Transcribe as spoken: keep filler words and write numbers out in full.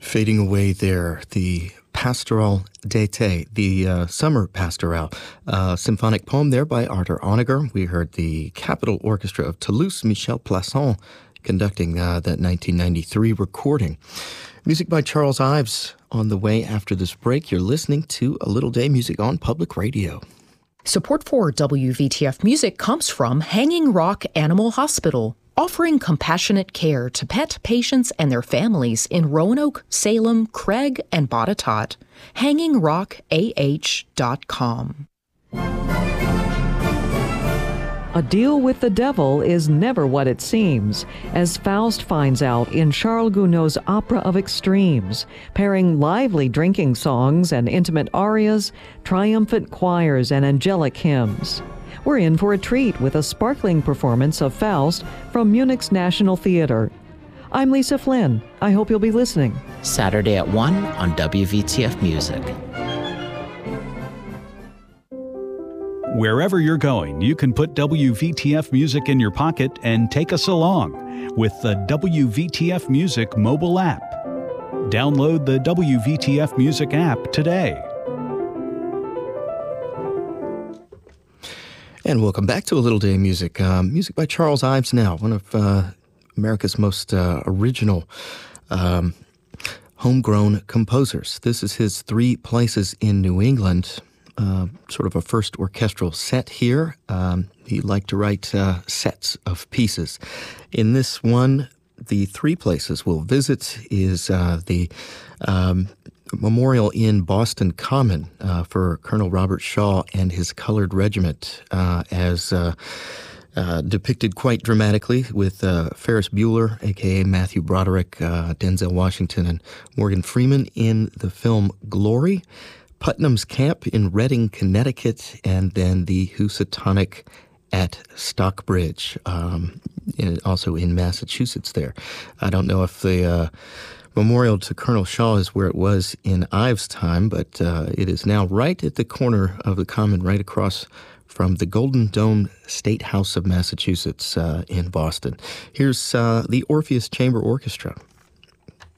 Fading away there, the Pastoral d'été, the uh, Summer Pastoral, uh, symphonic poem there by Arthur Honegger. We heard the Capitol Orchestra of Toulouse, Michel Plasson, conducting uh, that nineteen ninety-three recording. Music by Charles Ives on the way after this break. You're listening to A Little Day Music on Public Radio. Support for W V T F Music comes from Hanging Rock Animal Hospital, offering compassionate care to pet patients and their families in Roanoke, Salem, Craig, and Botetourt. hanging rock a h dot com. A deal with the devil is never what it seems, as Faust finds out in Charles Gounod's Opera of Extremes, pairing lively drinking songs and intimate arias, triumphant choirs, and angelic hymns. We're in for a treat with a sparkling performance of Faust from Munich's National Theater. I'm Lisa Flynn. I hope you'll be listening. Saturday at one on W V T F Music. Wherever you're going, you can put W V T F Music in your pocket and take us along with the W V T F Music mobile app. Download the W V T F Music app today. And welcome back to A Little Day Music. Um, music by Charles Ives now, one of uh, America's most uh, original um, homegrown composers. This is his Three Places in New England, uh, sort of a first orchestral set here. Um, he liked to write uh, sets of pieces. In this one, the Three Places we'll visit is uh, the um, memorial in Boston Common uh, for Colonel Robert Shaw and his colored regiment, uh, as uh, uh, depicted quite dramatically with uh, Ferris Bueller, a k a. Matthew Broderick, uh, Denzel Washington, and Morgan Freeman in the film Glory, Putnam's Camp in Redding, Connecticut, and then the Housatonic at Stockbridge, um, in, also in Massachusetts there. I don't know if the uh, memorial to Colonel Shaw is where it was in Ives' time, but uh, it is now right at the corner of the Common, right across from the Golden Dome State House of Massachusetts uh, in Boston. Here's uh, the Orpheus Chamber Orchestra.